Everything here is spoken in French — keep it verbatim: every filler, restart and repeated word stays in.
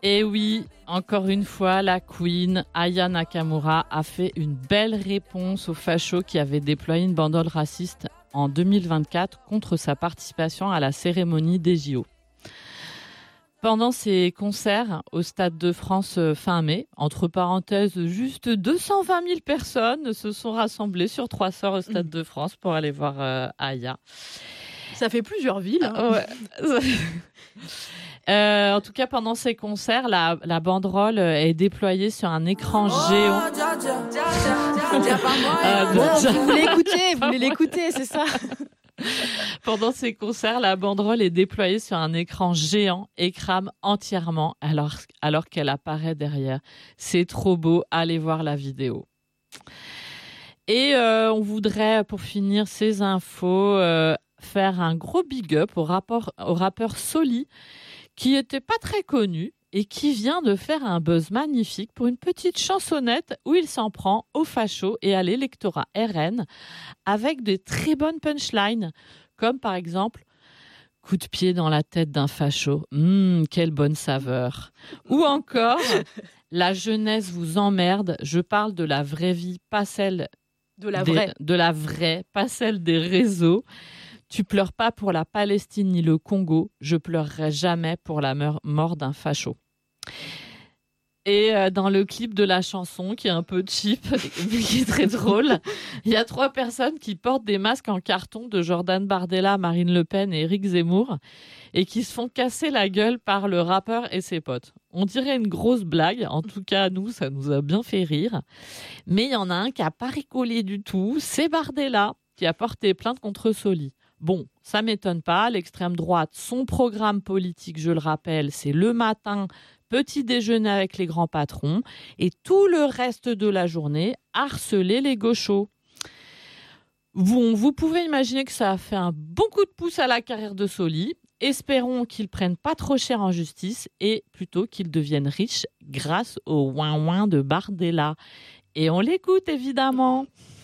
Et oui, encore une fois, la Queen, Aya Nakamura, a fait une belle réponse aux fachos qui avaient déployé une banderole raciste en deux mille vingt-quatre contre sa participation à la cérémonie des J O. Pendant ses concerts au Stade de France fin mai, entre parenthèses, juste deux cent vingt mille personnes se sont rassemblées sur trois soirs au Stade de France pour aller voir euh, Aya. Ça fait plusieurs villes. Hein. Ouais. Euh, en tout cas, pendant ces concerts, la, la banderole est déployée sur un écran géant. euh, bon, vous voulez l'écouter, vous voulez l'écouter, c'est ça. Pendant ces concerts, la banderole est déployée sur un écran géant et crame entièrement alors, alors qu'elle apparaît derrière. C'est trop beau, allez voir la vidéo. Et euh, on voudrait, pour finir ces infos, euh, faire un gros big up au, rapport, au rappeur Soli, qui était pas très connu et qui vient de faire un buzz magnifique pour une petite chansonnette où il s'en prend aux fachos et à l'électorat R N avec de très bonnes punchlines, comme par exemple « Coup de pied dans la tête d'un facho, mmh, quelle bonne saveur !» Ou encore « La jeunesse vous emmerde, je parle de la vraie vie, pas celle de la des, vraie, de la vraie, pas celle des réseaux. » Tu pleures pas pour la Palestine ni le Congo, je pleurerai jamais pour la mort d'un facho. Et euh, dans le clip de la chanson, qui est un peu cheap, mais qui est très drôle, il y a trois personnes qui portent des masques en carton de Jordan Bardella, Marine Le Pen et Éric Zemmour, et qui se font casser la gueule par le rappeur et ses potes. On dirait une grosse blague, en tout cas, nous, ça nous a bien fait rire. Mais il y en a un qui n'a pas rigolé du tout, c'est Bardella, qui a porté plainte contre Soli. Bon, ça m'étonne pas, l'extrême droite, son programme politique, je le rappelle, c'est le matin, petit déjeuner avec les grands patrons, et tout le reste de la journée, harceler les gauchos. Bon, vous pouvez imaginer que ça a fait un bon coup de pouce à la carrière de Soli. Espérons qu'ils prennent pas trop cher en justice et plutôt qu'ils deviennent riches grâce au ouin-ouin de Bardella. Et on l'écoute évidemment.